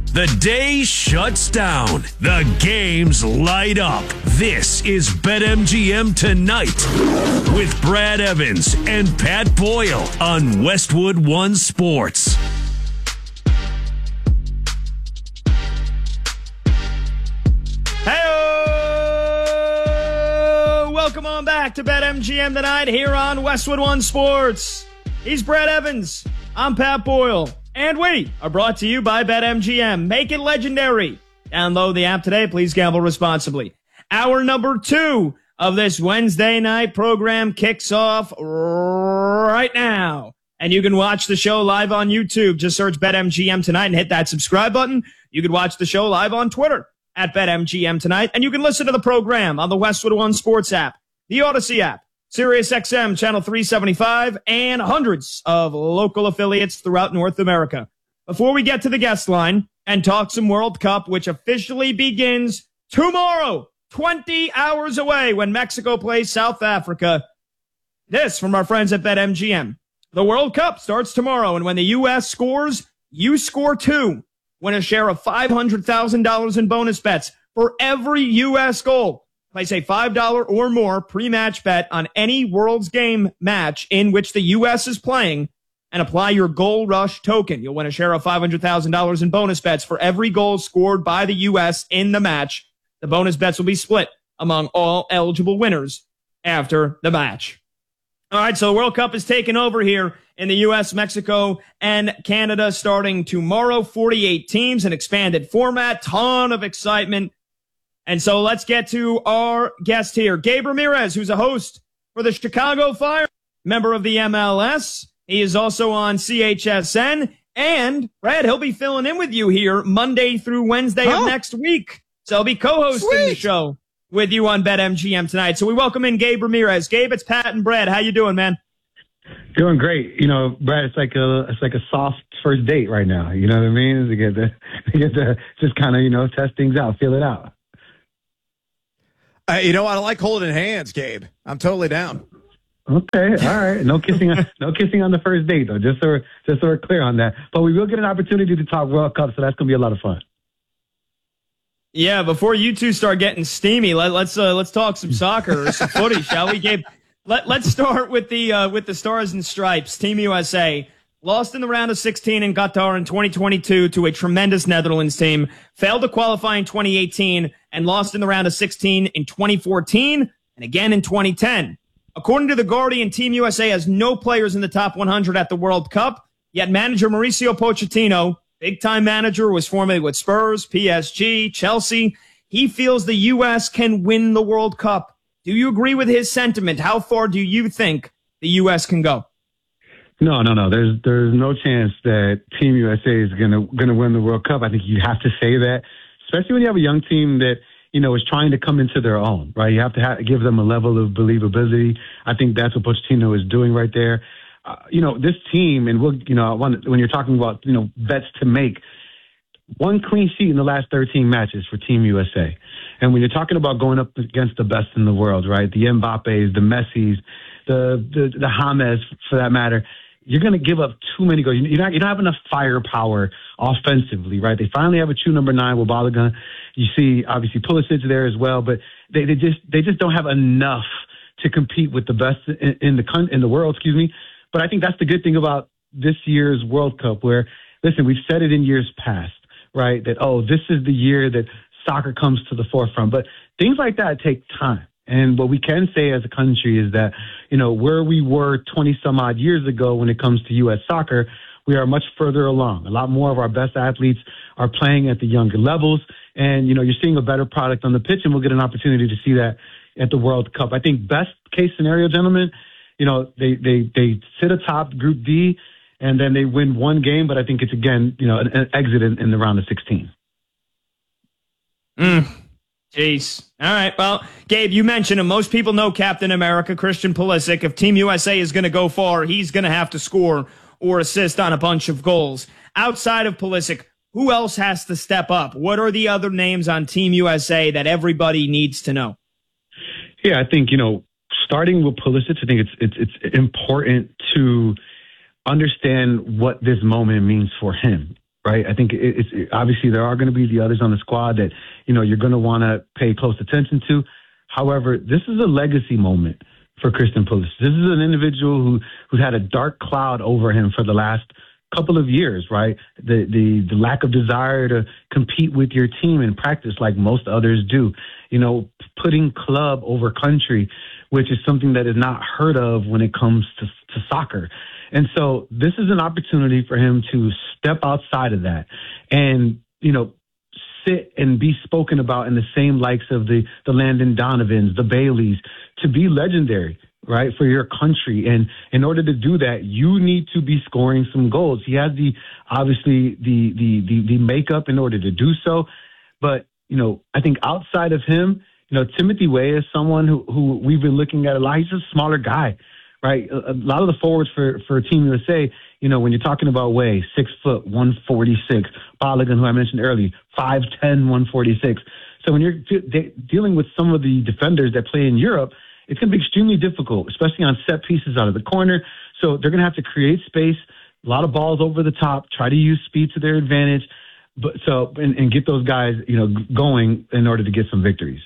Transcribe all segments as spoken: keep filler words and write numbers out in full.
The day shuts down. The games light up. This is BetMGM Tonight with Brad Evans and Pat Boyle on Westwood One Sports. Hey, welcome on back to BetMGM Tonight here on Westwood One Sports. He's Brad Evans. I'm Pat Boyle. And we are brought to you by BetMGM. Make it legendary. Download the app today. Please gamble responsibly. Hour number two of this Wednesday night program kicks off right now. And you can watch the show live on YouTube. Just search BetMGM Tonight and hit that subscribe button. You can watch the show live on Twitter at BetMGM Tonight. And you can listen to the program on the Westwood One Sports app, the Odyssey app, SiriusXM Channel three seventy-five, and hundreds of local affiliates throughout North America. Before we get to the guest line and talk some World Cup, which officially begins tomorrow, twenty hours away when Mexico plays South Africa, this from our friends at BetMGM. The World Cup starts tomorrow, and when the U S scores, you score too. Win a share of five hundred thousand dollars in bonus bets for every U S goal. Place a five dollars or more pre-match bet on any World's Game match in which the U S is playing and apply your Goal Rush token. You'll win a share of five hundred thousand dollars in bonus bets for every goal scored by the U S in the match. The bonus bets will be split among all eligible winners after the match. All right, so the World Cup is taking over here in the U S, Mexico, and Canada starting tomorrow. forty-eight teams, an expanded format, ton of excitement. And so let's get to our guest here, Gabe Ramirez, who's a host for the Chicago Fire, member of the M L S. He is also on C H S N. And, Brad, he'll be filling in with you here Monday through Wednesday oh. of next week. So he'll be co-hosting Sweet. the show with you on BetMGM Tonight. So we welcome in Gabe Ramirez. Gabe, it's Pat and Brad. How you doing, man? Doing great. You know, Brad, it's like a it's like a soft first date right now. You know what I mean? To get to, to, get to just kind of, you know, test things out, feel it out. Uh, you know, I don't like holding hands, Gabe. I'm totally down. Okay, all right. No kissing, on, no kissing on the first date, though. Just so we're, just so we're clear on that. But we will get an opportunity to talk World Cup, so that's gonna be a lot of fun. Yeah, before you two start getting steamy, let, let's uh, let's talk some soccer or some footy, shall we, Gabe? Let Let's start with the uh, with the Stars and Stripes. Team U S A lost in the round of sixteen in Qatar in twenty twenty-two to a tremendous Netherlands team. Failed to qualify in twenty eighteen and lost in the round of sixteen in twenty fourteen and again in twenty ten. According to The Guardian, Team U S A has no players in the top one hundred at the World Cup, yet manager Mauricio Pochettino, big-time manager, was formerly with Spurs, P S G, Chelsea. He feels the U S can win the World Cup. Do you agree with his sentiment? How far do you think the U S can go? No, no, no. There's there's no chance that Team U S A is gonna gonna win the World Cup. I think you have to say that, especially when you have a young team that, you know, is trying to come into their own, right? You have to have, give them a level of believability. I think that's what Pochettino is doing right there. Uh, you know, this team, and we'll, you know, when, when you're talking about, you know, bets to make, one clean sheet in the last thirteen matches for Team U S A. And when you're talking about going up against the best in the world, right? The Mbappes, the Messis, the the, the James, for that matter, you're going to give up too many goals. You're not, you don't have enough firepower offensively, right? They finally have a true number nine with Balogun. You see, obviously, Pulisic there as well, but they, they just they just don't have enough to compete with the best in, in the in the world. Excuse me. But I think that's the good thing about this year's World Cup, where, listen, we've said it in years past, right? That, oh, this is the year that soccer comes to the forefront. But things like that take time. And what we can say as a country is that, you know, where we were twenty some odd years ago when it comes to U S soccer, we are much further along. A lot more of our best athletes are playing at the younger levels. And, you know, you're seeing a better product on the pitch, and we'll get an opportunity to see that at the World Cup. I think best case scenario, gentlemen, you know, they, they, they sit atop Group D and then they win one game. But I think it's, again, you know, an, an exit in, in the round of sixteen. Mm. Jeez. All right. Well, Gabe, you mentioned him. Most people know Captain America, Christian Pulisic. If Team U S A is going to go far, he's going to have to score or assist on a bunch of goals. Outside of Pulisic, who else has to step up? What are the other names on Team U S A that everybody needs to know? Yeah, I think, you know, starting with Pulisic, I think it's it's it's important to understand what this moment means for him. right? I think it, it's it, obviously there are going to be the others on the squad that, you know, you're going to want to pay close attention to. However, this is a legacy moment for Christian Pulisic. This is an individual who who's had a dark cloud over him for the last couple of years, right? The, the the lack of desire to compete with your team in practice like most others do. You know, putting club over country, which is something that is not heard of when it comes to, to soccer. And so this is an opportunity for him to step outside of that and, you know, sit and be spoken about in the same likes of the, the Landon Donovans, the Baileys, to be legendary, right, for your country. And in order to do that, you need to be scoring some goals. He has the, obviously, the, the, the, the makeup in order to do so. But, you know, I think outside of him, you know, Timothy Weah is someone who, who we've been looking at a lot. He's a smaller guy, right? A, a lot of the forwards for, for Team U S A, you know, when you're talking about Weah, six foot, one forty-six, Balogun, who I mentioned earlier, five ten, one forty-six. So when you're de- de- dealing with some of the defenders that play in Europe, it's going to be extremely difficult, especially on set pieces out of the corner. So they're going to have to create space, a lot of balls over the top, try to use speed to their advantage, but so and, and get those guys, you know, going in order to get some victories.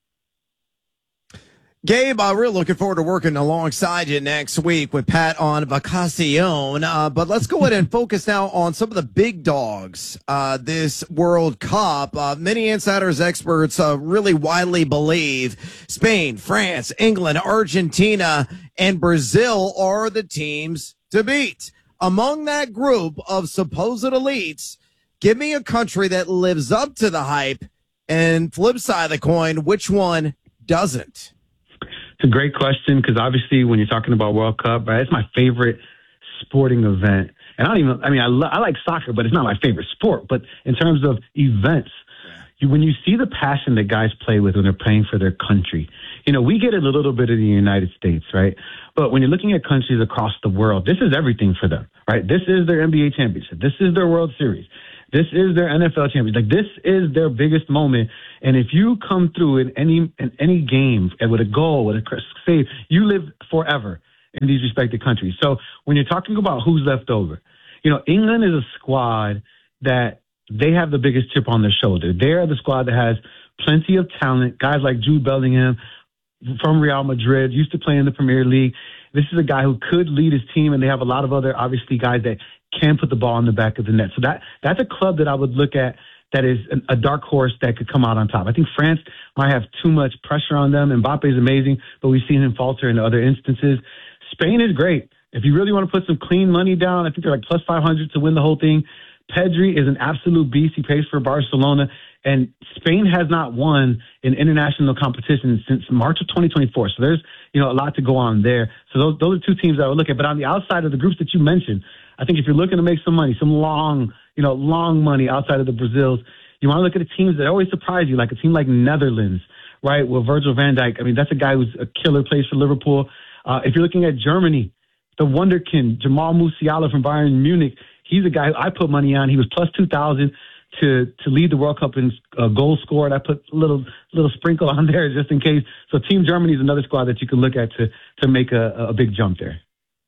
Gabe, uh, we're looking forward to working alongside you next week with Pat on Vacacion. Uh, but let's go ahead and focus now on some of the big dogs uh, this World Cup. Uh, many insiders, experts uh, really widely believe Spain, France, England, Argentina, and Brazil are the teams to beat. Among that group of supposed elites, give me a country that lives up to the hype, and flip side of the coin, which one doesn't? It's a great question because obviously when you're talking about World Cup, right, it's my favorite sporting event. And I don't even, I mean, I, lo- I like soccer, but it's not my favorite sport. But in terms of events, you, when you see the passion that guys play with when they're playing for their country, you know, we get it a little bit in the United States, right? But when you're looking at countries across the world, this is everything for them, right? This is their N B A championship. This is their World Series. This is their N F L championship. Like, this is their biggest moment. And if you come through in any in any game with a goal, with a save, you live forever in these respective countries. So when you're talking about who's left over, you know, England is a squad that they have the biggest chip on their shoulder. They're the squad that has plenty of talent, guys like Jude Bellingham from Real Madrid, used to play in the Premier League. This is a guy who could lead his team, and they have a lot of other, obviously, guys that can put the ball in the back of the net. So that that's a club that I would look at that is a dark horse that could come out on top. I think France might have too much pressure on them. Mbappe is amazing, but we've seen him falter in other instances. Spain is great. If you really want to put some clean money down, I think they're like plus five hundred to win the whole thing. Pedri is an absolute beast. He plays for Barcelona. And Spain has not won in international competition since March of twenty twenty-four. So there's, you know, a lot to go on there. So those, those are two teams that I would look at. But on the outside of the groups that you mentioned, I think if you're looking to make some money, some long, you know, long money outside of the Brazils, you want to look at the teams that always surprise you, like a team like Netherlands, right, with Virgil van Dijk. I mean, that's a guy who's a killer, plays for Liverpool. Uh, if you're looking at Germany, the wonderkind, Jamal Musiala from Bayern Munich, he's a guy I put money on. He was plus two thousand to to lead the World Cup in uh, goals scored. I put a little little sprinkle on there just in case. So Team Germany is another squad that you can look at to to make a, a big jump there.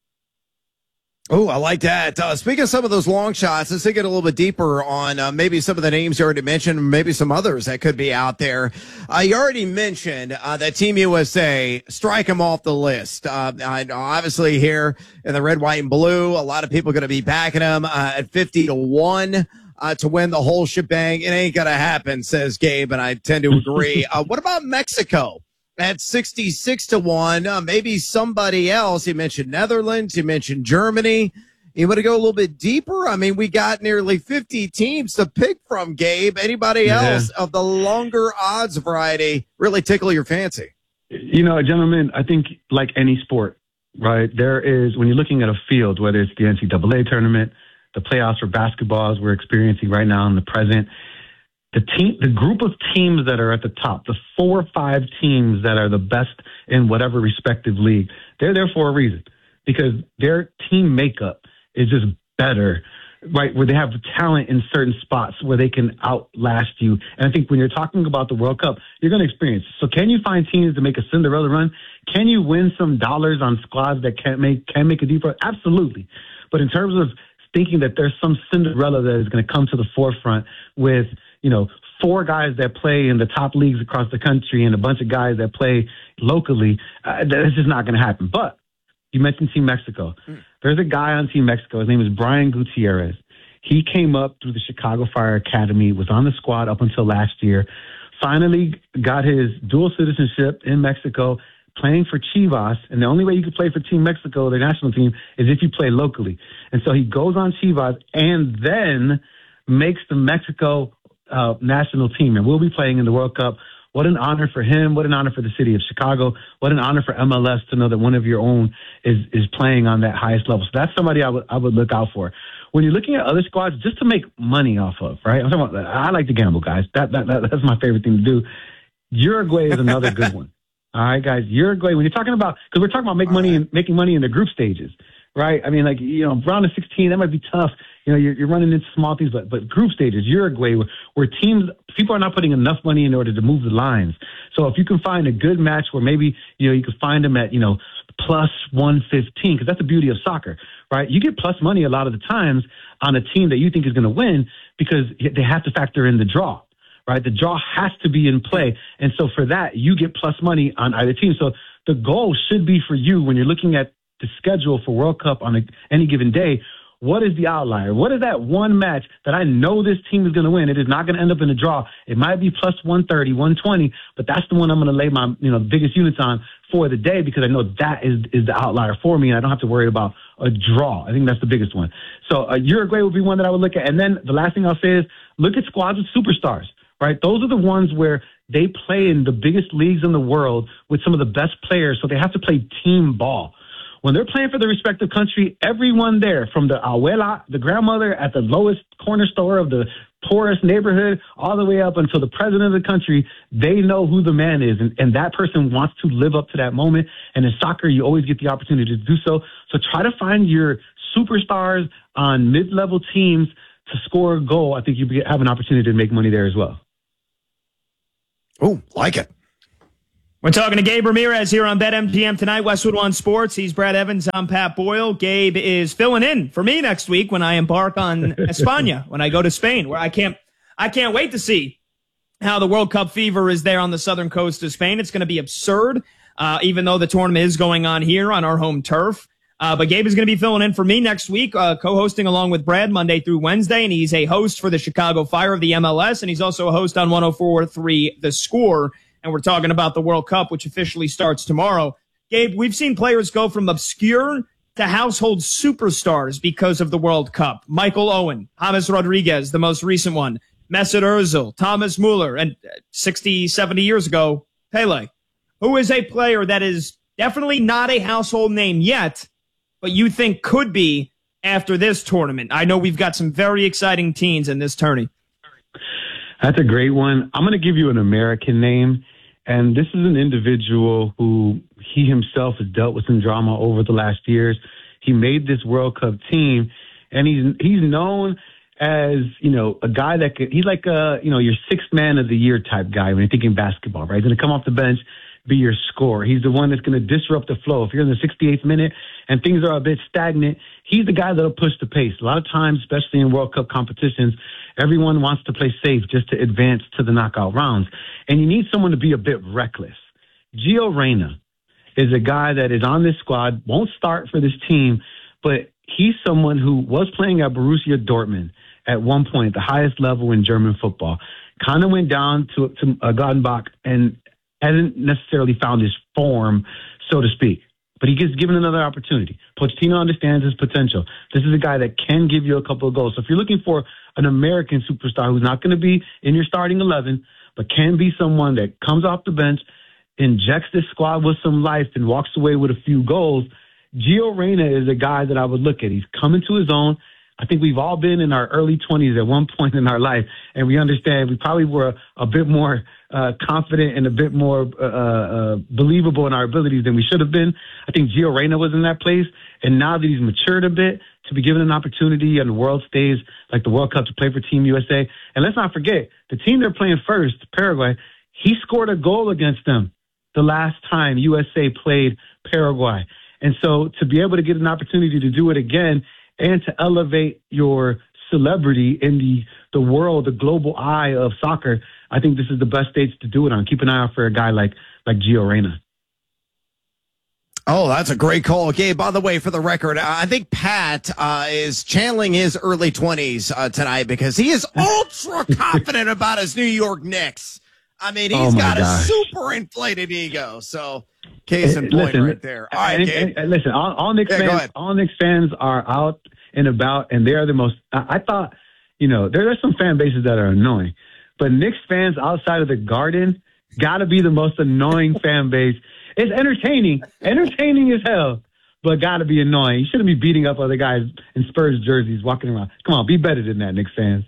Oh, I like that. Uh, speaking of some of those long shots, let's take it a little bit deeper on uh, maybe some of the names you already mentioned, maybe some others that could be out there. Uh, you already mentioned uh, that Team U S A, strike them off the list. Uh, I, obviously here in the red, white, and blue, a lot of people are going to be backing them uh, at fifty to one uh, to win the whole shebang. It ain't going to happen, says Gabe, and I tend to agree. uh, what about Mexico? At sixty-six to one, uh, maybe somebody else. You mentioned Netherlands, you mentioned Germany. You want to go a little bit deeper? I mean, we got nearly fifty teams to pick from, Gabe. Anybody yeah. else of the longer odds variety really tickle your fancy? You know, gentlemen, I think like any sport, right, there is, when you're looking at a field, whether it's the N C double A tournament, the playoffs for basketball as we're experiencing right now in the present, The team, the group of teams that are at the top, the four or five teams that are the best in whatever respective league, they're there for a reason because their team makeup is just better, right? Where they have talent in certain spots where they can outlast you. And I think when you're talking about the World Cup, you're going to experience it. So can you find teams to make a Cinderella run? Can you win some dollars on squads that can make, can make a deep run? Absolutely. But in terms of thinking that there's some Cinderella that is going to come to the forefront with, you know, four guys that play in the top leagues across the country and a bunch of guys that play locally. Uh, that's just not going to happen. But you mentioned Team Mexico. Mm. There's a guy on Team Mexico. His name is Brian Gutierrez. He came up through the Chicago Fire Academy, was on the squad up until last year, finally got his dual citizenship in Mexico, playing for Chivas. And the only way you can play for Team Mexico, their national team, is if you play locally. And so he goes on Chivas and then makes the Mexico uh, national team. And we'll be playing in the World Cup. What an honor for him. What an honor for the city of Chicago. What an honor for M L S to know that one of your own is is playing on that highest level. So that's somebody I would I would look out for. When you're looking at other squads, just to make money off of, right? I'm talking about, I like to gamble, guys. That, that, that that's my favorite thing to do. Uruguay is another good one. All right, guys. Uruguay. When you're talking about, because we're talking about make money and making money in the group stages, right? I mean, like, you know, round of sixteen, that might be tough. You know, you're, you're running into small things, but but group stages, Uruguay, where, where teams, people are not putting enough money in order to move the lines. So if you can find a good match where maybe, you know, you can find them at, you know, plus one fifteen, because that's the beauty of soccer, right? You get plus money a lot of the times on a team that you think is going to win because they have to factor in the draw, right? The draw has to be in play. And so for that, you get plus money on either team. So the goal should be for you when you're looking at the schedule for World Cup on a, any given day, what is the outlier? What is that one match that I know this team is going to win? It is not going to end up in a draw. It might be plus one thirty, one twenty, but that's the one I'm going to lay my, you know, biggest units on for the day because I know that is, is the outlier for me and I don't have to worry about a draw. I think that's the biggest one. So uh, Uruguay would be one that I would look at. And then the last thing I'll say is look at squads with superstars, right? Those are the ones where they play in the biggest leagues in the world with some of the best players, so they have to play team ball. When they're playing for the respective country, everyone there, from the abuela, the grandmother at the lowest corner store of the poorest neighborhood, all the way up until the president of the country, they know who the man is. And, and that person wants to live up to that moment. And in soccer, you always get the opportunity to do so. So try to find your superstars on mid-level teams to score a goal. I think you have an opportunity to make money there as well. Oh, like it. We're talking to Gabe Ramirez here on BetMGM tonight, Westwood One Sports. He's Brad Evans. I'm Pat Boyle. Gabe is filling in for me next week when I embark on España, when I go to Spain, where I can't, I can't wait to see how the World Cup fever is there on the southern coast of Spain. It's going to be absurd, uh, even though the tournament is going on here on our home turf. Uh, but Gabe is going to be filling in for me next week, uh, co-hosting along with Brad Monday through Wednesday. And he's a host for the Chicago Fire of the M L S. And he's also a host on one oh four point three The Score. And we're talking about the World Cup, which officially starts tomorrow. Gabe, we've seen players go from obscure to household superstars because of the World Cup. Michael Owen, James Rodriguez, the most recent one, Mesut Ozil, Thomas Muller, and sixty, seventy years ago, Pele, who is a player that is definitely not a household name yet, but you think could be after this tournament. I know we've got some very exciting teams in this tourney. That's a great one. I'm going to give you an American name. And this is an individual who he himself has dealt with some drama over the last years. He made this World Cup team, and he's he's known as, you know, a guy that could, he's like a, you know, your sixth man of the year type guy when you're thinking basketball, right? He's going to come off the bench, be your scorer. He's the one that's going to disrupt the flow. If you're in the sixty-eighth minute and things are a bit stagnant, he's the guy that'll push the pace. A lot of times, especially in World Cup competitions, everyone wants to play safe just to advance to the knockout rounds. And you need someone to be a bit reckless. Gio Reyna is a guy that is on this squad, won't start for this team, but he's someone who was playing at Borussia Dortmund at one point, the highest level in German football. Kind of went down to, to uh, Gladbach and hasn't necessarily found his form, so to speak. But he gets given another opportunity. Pochettino understands his potential. This is a guy that can give you a couple of goals. So if you're looking for an American superstar who's not going to be in your starting eleven, but can be someone that comes off the bench, injects this squad with some life, and walks away with a few goals, Gio Reyna is a guy that I would look at. He's coming to his own. I think we've all been in our early twenties at one point in our life, and we understand we probably were a, a bit more uh, confident and a bit more uh, uh, believable in our abilities than we should have been. I think Gio Reyna was in that place, and now that he's matured a bit, to be given an opportunity on the world stage like the World Cup to play for Team U S A. And let's not forget, the team they're playing first, Paraguay, he scored a goal against them the last time U S A played Paraguay. And so to be able to get an opportunity to do it again and to elevate your celebrity in the, the world, the global eye of soccer, I think this is the best stage to do it on. Keep an eye out for a guy like, like Gio Reyna. Oh, that's a great call. Gabe, by the way, for the record, I think Pat uh, is channeling his early twenties uh, tonight because he is ultra confident about his New York Knicks. I mean, he's oh got gosh. a super inflated ego. So, case in point listen, right there. All right, and, Gabe. and, and listen, all, all Knicks Yeah, fans, all Knicks fans are out and about, and they are the most. I, I thought, you know, there are some fan bases that are annoying, but Knicks fans outside of the Garden got to be the most annoying fan base. It's entertaining, entertaining as hell, but got to be annoying. You shouldn't be beating up other guys in Spurs jerseys walking around. Come on, be better than that, Knicks fans.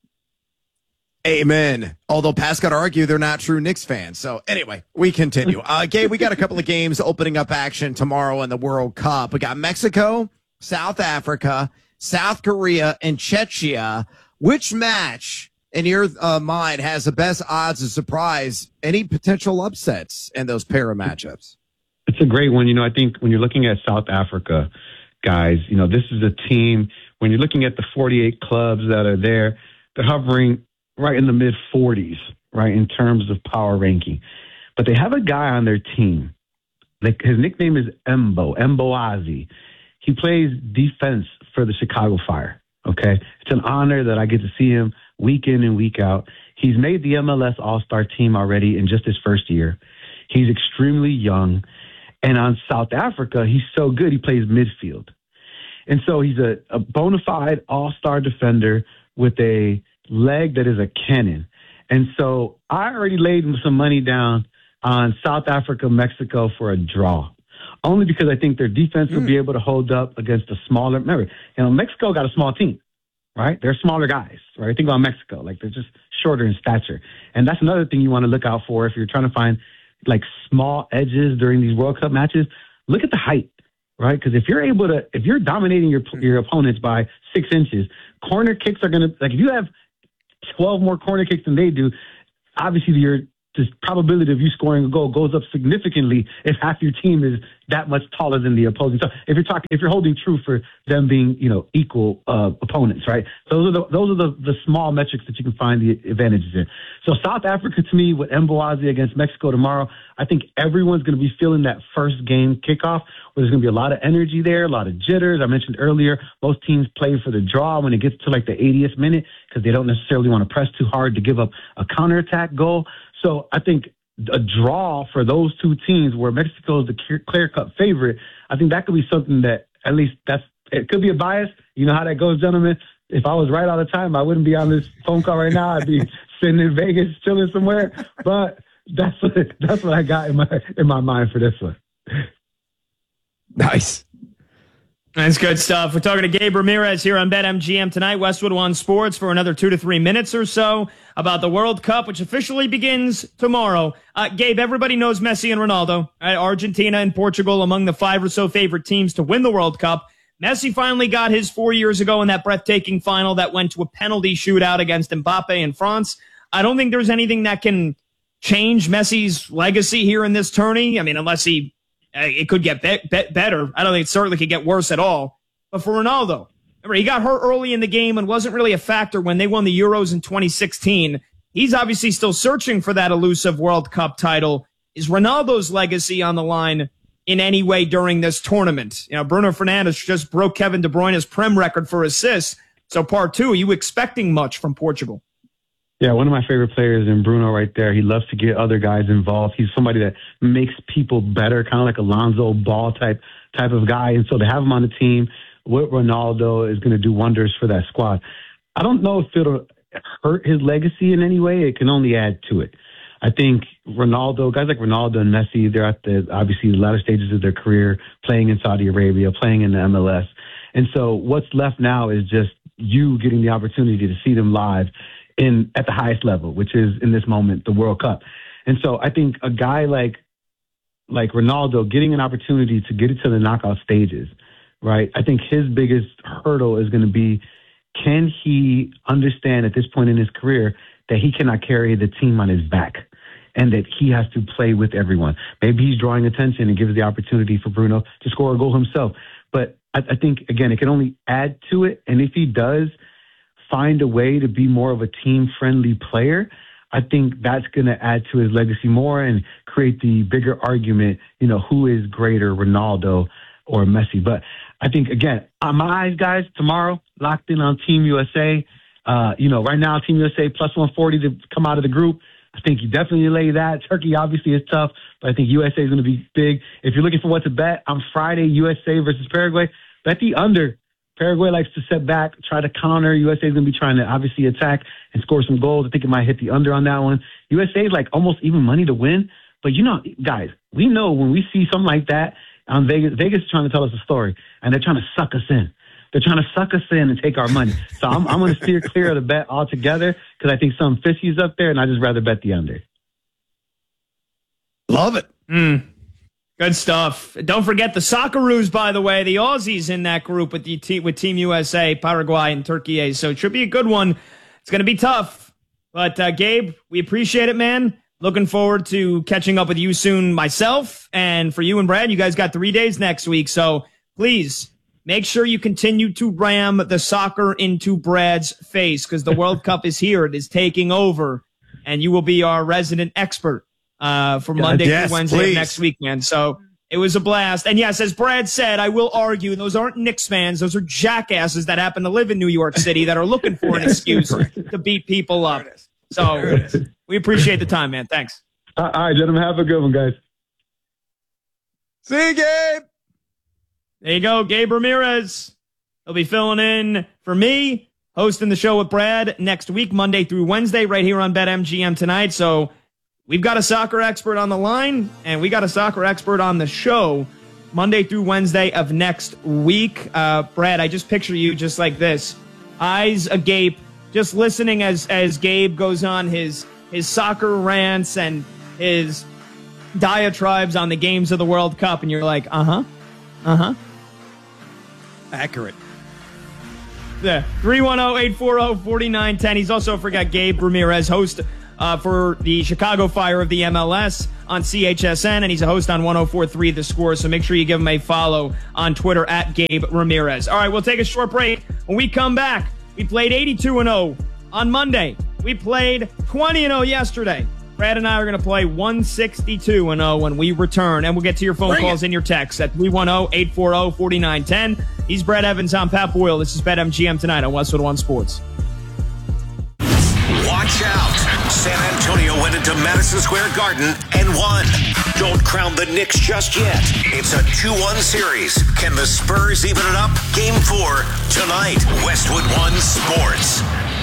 Amen. Although Pat's got to argue they're not true Knicks fans. So anyway, we continue. Uh, Gabe, we got a couple of games opening up action tomorrow in the World Cup. We got Mexico, South Africa, South Korea, and Czechia. Which match in your uh, mind has the best odds of surprise any potential upsets in those pair of matchups? It's a great one. You know, I think when you're looking at South Africa, guys, you know, this is a team, when you're looking at the forty-eight clubs that are there, they're hovering right in the mid forties, right, in terms of power ranking. But they have a guy on their team. Like, his nickname is Embo, Emboazi. He plays defense for the Chicago Fire, okay? It's an honor that I get to see him week in and week out. He's made the M L S All-Star team already in just his first year. He's extremely young. And on South Africa, he's so good, he plays midfield. And so he's a, a bona fide all-star defender with a leg that is a cannon. And so I already laid some money down on South Africa, Mexico for a draw, only because I think their defense will mm. be able to hold up against a smaller, remember, you know, Mexico got a small team. Right? They're smaller guys, right? Think about Mexico. Like, they're just shorter in stature. And that's another thing you want to look out for if you're trying to find, like, small edges during these World Cup matches. Look at the height, right? Because if you're able to, if you're dominating your your opponents by six inches, corner kicks are going to, like, if you have twelve more corner kicks than they do, obviously your the probability of you scoring a goal goes up significantly if half your team is that much taller than the opposing. So if you're talking, if you're holding true for them being, you know, equal uh, opponents, right? Those are the those are the, the small metrics that you can find the advantages in. So South Africa, to me, with Emboazi against Mexico tomorrow, I think everyone's going to be feeling that first game kickoff where there's going to be a lot of energy there, a lot of jitters. I mentioned earlier, most teams play for the draw when it gets to like the eightieth minute because they don't necessarily want to press too hard to give up a counterattack goal. So I think a draw for those two teams where Mexico is the clear-cut favorite, I think that could be something that at least that's it could be a bias. You know how that goes, gentlemen. If I was right all the time, I wouldn't be on this phone call right now. I'd be sitting in Vegas chilling somewhere. But that's what, that's what I got in my in my mind for this one. Nice. That's good stuff. We're talking to Gabe Ramirez here on BetMGM tonight, Westwood One Sports, for another two to three minutes or so about the World Cup, which officially begins tomorrow. Uh, Gabe, everybody knows Messi and Ronaldo, right? Argentina and Portugal among the five or so favorite teams to win the World Cup. Messi finally got his four years ago in that breathtaking final that went to a penalty shootout against Mbappe in France. I don't think there's anything that can change Messi's legacy here in this tourney. I mean, unless he It could get be- be- better. I don't think it certainly could get worse at all. But for Ronaldo, remember, he got hurt early in the game and wasn't really a factor when they won the Euros in twenty sixteen. He's obviously still searching for that elusive World Cup title. Is Ronaldo's legacy on the line in any way during this tournament? You know, Bruno Fernandes just broke Kevin De Bruyne's Prem record for assists. So part two, are you expecting much from Portugal? Yeah, one of my favorite players in Bruno right there. He loves to get other guys involved. He's somebody that makes people better, kind of like a Lonzo Ball type type of guy. And so to have him on the team with Ronaldo is going to do wonders for that squad. I don't know if it'll hurt his legacy in any way. It can only add to it. I think Ronaldo, guys like Ronaldo and Messi, they're at the obviously the latter stages of their career, playing in Saudi Arabia, playing in the M L S. And so what's left now is just you getting the opportunity to see them live in at the highest level, which is in this moment the World Cup. And so I think a guy like like Ronaldo getting an opportunity to get it to the knockout stages, right? I think his biggest hurdle is going to be, can he understand at this point in his career that he cannot carry the team on his back and that he has to play with everyone? Maybe he's drawing attention and gives the opportunity for Bruno to score a goal himself. But I, I think, again, it can only add to it. And if he does find a way to be more of a team-friendly player, I think that's going to add to his legacy more and create the bigger argument, you know, who is greater, Ronaldo or Messi. But I think, again, on my eyes, guys, tomorrow, locked in on Team U S A. Uh, you know, right now, Team U S A plus one forty to come out of the group. I think you definitely lay that. Turkey obviously is tough, but I think U S A is going to be big. If you're looking for what to bet, on Friday, U S A versus Paraguay, bet the under. Paraguay likes to set back, try to counter. U S A is going to be trying to obviously attack and score some goals. I think it might hit the under on that one. U S A is like almost even money to win. But, you know, guys, we know when we see something like that on Vegas, Vegas is trying to tell us a story, and they're trying to suck us in. They're trying to suck us in and take our money. So I'm, I'm going to steer clear of the bet altogether because I think some fishy's up there, and I'd just rather bet the under. Love it. Mm. Good stuff. Don't forget the Socceroos, by the way, the Aussies in that group with the te- with Team U S A, Paraguay, and Turkey. So it should be a good one. It's going to be tough. But, uh, Gabe, we appreciate it, man. Looking forward to catching up with you soon myself. And for you and Brad, you guys got three days next week. So please make sure you continue to ram the soccer into Brad's face because the World Cup is here. It is taking over. And you will be our resident expert uh, for Monday yes, through Wednesday please. of next week, man. So it was a blast. And yes, as Brad said, I will argue those aren't Knicks fans. Those are jackasses that happen to live in New York City that are looking for an excuse to beat people up. So we appreciate the time, man. Thanks. All right, gentlemen. Have a good one, guys. See you, Gabe. There you go, Gabe Ramirez. He'll be filling in for me, hosting the show with Brad next week, Monday through Wednesday, right here on BetMGM tonight. So we've got a soccer expert on the line, and we got a soccer expert on the show Monday through Wednesday of next week. Uh, Brad, I just picture you just like this, eyes agape, just listening as as Gabe goes on his his soccer rants and his diatribes on the games of the World Cup, and you're like, uh-huh, uh-huh. Accurate. Yeah, three one zero, eight four zero, four nine one zero. He's also, forgot, Gabe Ramirez, host uh, for the Chicago Fire of the M L S on C H S N, and he's a host on one oh four point three The Score, so make sure you give him a follow on Twitter at Gabe Ramirez. All right, we'll take a short break. When we come back, we played eighty-two and oh on Monday. We played twenty and oh yesterday. Brad and I are going to play one sixty-two and oh when we return, and we'll get to your phone Bring calls it. and your texts at three one zero, eight four zero, four nine one zero. He's Brad Evans. I'm Pat Boyle. This is BetMGM tonight on Westwood One Sports. Watch out. San Antonio went into Madison Square Garden and won. Don't crown the Knicks just yet. It's a two one series. Can the Spurs even it up? Game four tonight. Westwood One Sports.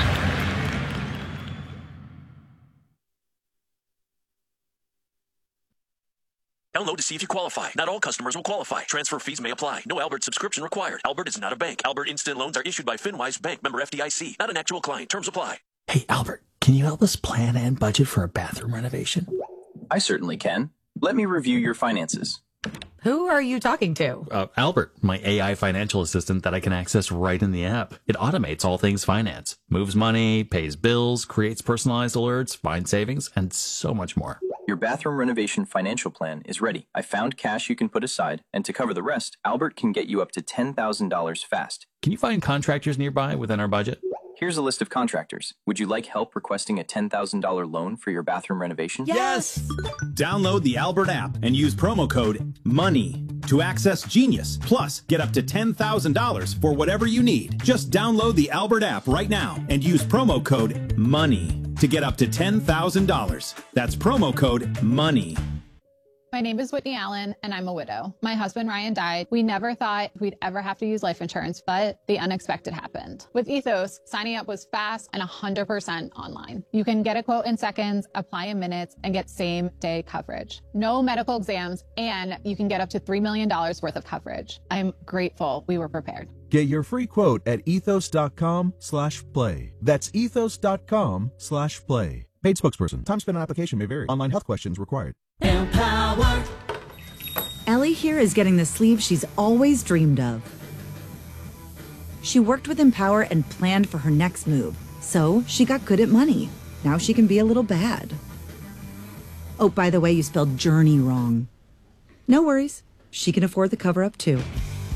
Download to see if you qualify. Not all customers will qualify. Transfer fees may apply. No Albert subscription required. Albert is not a bank. Albert Instant Loans are issued by FinWise Bank, member F D I C. Not an actual client. Terms apply. Hey, Albert, can you help us plan and budget for a bathroom renovation? I certainly can. Let me review your finances. Who are you talking to? Uh, Albert, my A I financial assistant that I can access right in the app. It automates all things finance, moves money, pays bills, creates personalized alerts, finds savings, and so much more. Your bathroom renovation financial plan is ready. I found cash you can put aside, and to cover the rest, Albert can get you up to ten thousand dollars fast. Can you find contractors nearby within our budget? Here's a list of contractors. Would you like help requesting a ten thousand dollars loan for your bathroom renovation? Yes! Download the Albert app and use promo code MONEY to access Genius. Plus, get up to ten thousand dollars for whatever you need. Just download the Albert app right now and use promo code MONEY to get up to ten thousand dollars. That's promo code MONEY. My name is Whitney Allen, and I'm a widow. My husband, Ryan, died. We never thought we'd ever have to use life insurance, but the unexpected happened. With Ethos, signing up was fast and one hundred percent online. You can get a quote in seconds, apply in minutes, and get same-day coverage. No medical exams, and you can get up to three million dollars worth of coverage. I'm grateful we were prepared. Get your free quote at ethos.com slash play. That's ethos.com slash play. Paid spokesperson. Time spent on application may vary. Online health questions required. Empower. Ellie here is getting the sleeve she's always dreamed of. She worked with Empower and planned for her next move, so she got good at money. Now she can be a little bad. Oh, by the way, you spelled journey wrong. No worries. She can afford the cover-up too.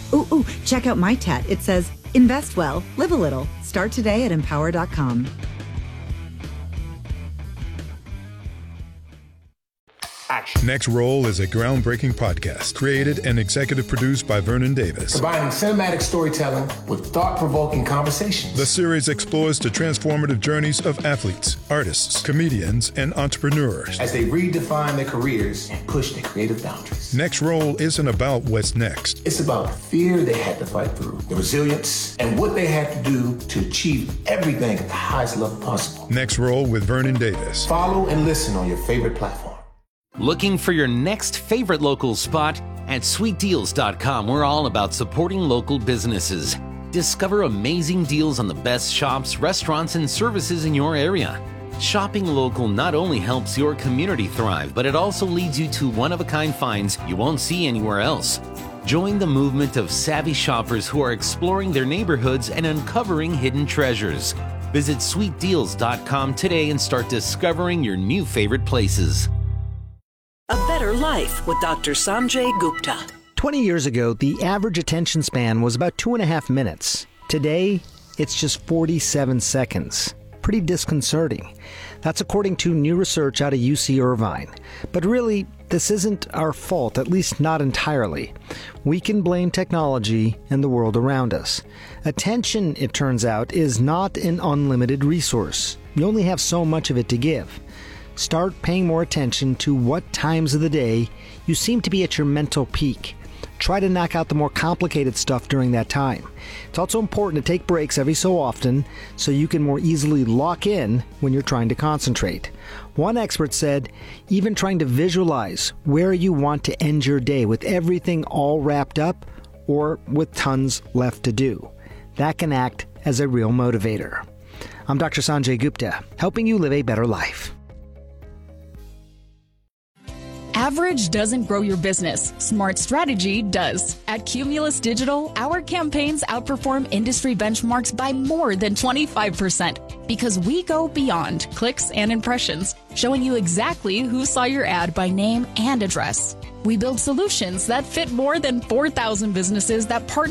Ooh, ooh, check out my tat. It says, invest well, live a little. Start today at empower dot com. Next Roll is a groundbreaking podcast created and executive produced by Vernon Davis. Combining cinematic storytelling with thought-provoking conversations. The series explores the transformative journeys of athletes, artists, comedians, and entrepreneurs as they redefine their careers and push their creative boundaries. Next Roll isn't about what's next. It's about the fear they had to fight through, the resilience, and what they had to do to achieve everything at the highest level possible. Next Roll with Vernon Davis. Follow and listen on your favorite platform. Looking for your next favorite local spot? At sweet deals dot com, we're all about supporting local businesses. Discover amazing deals on the best shops, restaurants, and services in your area. Shopping local not only helps your community thrive, but it also leads you to one-of-a-kind finds you won't see anywhere else. Join the movement of savvy shoppers who are exploring their neighborhoods and uncovering hidden treasures. Visit sweet deals dot com today and start discovering your new favorite places. A Better Life with Doctor Sanjay Gupta. twenty years ago, the average attention span was about two and a half minutes. Today, it's just forty-seven seconds. Pretty disconcerting. That's according to new research out of U C Irvine. But really, this isn't our fault, at least not entirely. We can blame technology and the world around us. Attention, it turns out, is not an unlimited resource. You only have so much of it to give. Start paying more attention to what times of the day you seem to be at your mental peak. Try to knock out the more complicated stuff during that time. It's also important to take breaks every so often so you can more easily lock in when you're trying to concentrate. One expert said, even trying to visualize where you want to end your day with everything all wrapped up or with tons left to do. That can act as a real motivator. I'm Doctor Sanjay Gupta, helping you live a better life. Average doesn't grow your business. Smart strategy does. At Cumulus Digital, our campaigns outperform industry benchmarks by more than twenty-five percent because we go beyond clicks and impressions, showing you exactly who saw your ad by name and address. We build solutions that fit more than four thousand businesses that partner